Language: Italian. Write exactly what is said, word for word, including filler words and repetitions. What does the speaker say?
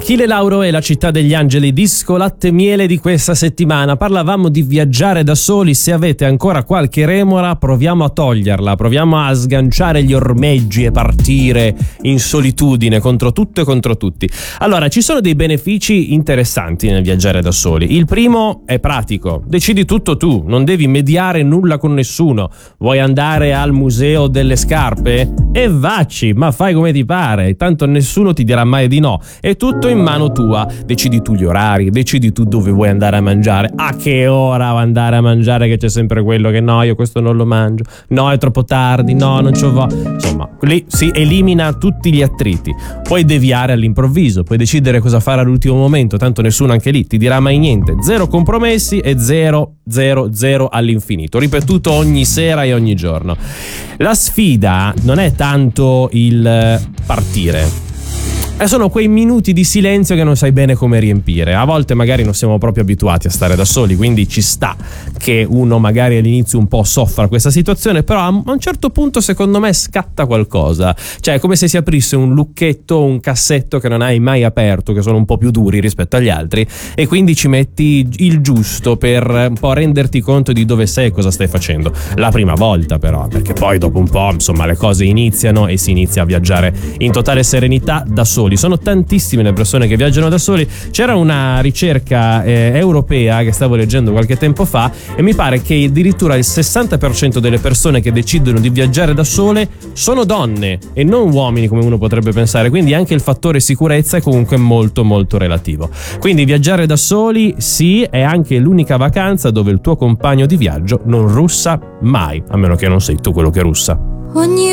Achille Lauro e la città degli angeli, disco latte miele di questa settimana. Parlavamo di viaggiare da soli. Se avete ancora qualche remora, proviamo a toglierla, proviamo a sganciare gli ormeggi e partire in solitudine contro tutto e contro tutti. Allora, ci sono dei benefici interessanti nel viaggiare da soli. Il primo è pratico, decidi tutto tu, non devi mediare nulla con nessuno. Vuoi andare al museo delle scarpe? E vacci, ma fai come ti pare, tanto nessuno ti dirà mai di no. È tutto in mano tua, decidi tu gli orari, decidi tu dove vuoi andare a mangiare, a che ora andare a mangiare, che c'è sempre quello che no, io questo non lo mangio, no è troppo tardi, no non c'ho voglia. Insomma, lì si elimina tutti gli attriti. Puoi deviare all'improvviso, puoi decidere cosa fare all'ultimo momento, tanto nessuno anche lì ti dirà mai niente. Zero compromessi e zero zero zero all'infinito, ripetuto ogni sera e ogni giorno. La sfida non è tanto il partire, e sono quei minuti di silenzio che non sai bene come riempire. A volte magari non siamo proprio abituati a stare da soli, quindi ci sta che uno magari all'inizio un po' soffra questa situazione, però a un certo punto secondo me scatta qualcosa. Cioè è come se si aprisse un lucchetto, un cassetto che non hai mai aperto, che sono un po' più duri rispetto agli altri, e quindi ci metti il giusto per un po' renderti conto di dove sei e cosa stai facendo. La prima volta però, perché poi dopo un po' insomma le cose iniziano e si inizia a viaggiare in totale serenità da soli. Sono tantissime le persone che viaggiano da soli. C'era una ricerca eh, europea che stavo leggendo qualche tempo fa e mi pare che addirittura il sessanta per cento delle persone che decidono di viaggiare da sole sono donne e non uomini, come uno potrebbe pensare, quindi anche il fattore sicurezza è comunque molto molto relativo. Quindi viaggiare da soli sì, è anche l'unica vacanza dove il tuo compagno di viaggio non russa mai, a meno che non sei tu quello che russa. Ogni